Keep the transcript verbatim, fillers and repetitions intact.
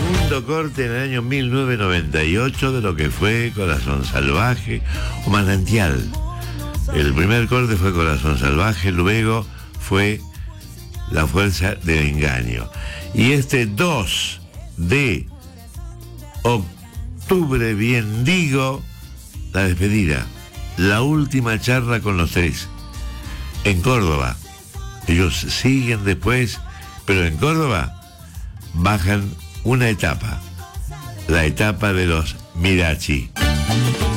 segundo corte en el año mil novecientos noventa y ocho de lo que fue Corazón Salvaje o Manantial. El primer corte fue Corazón Salvaje, luego fue La Fuerza del Engaño. Y este dos de octubre, bien digo, la despedida, la última charla con los tres, en Córdoba. Ellos siguen después, pero en Córdoba bajan una etapa, la etapa de los Mirachi.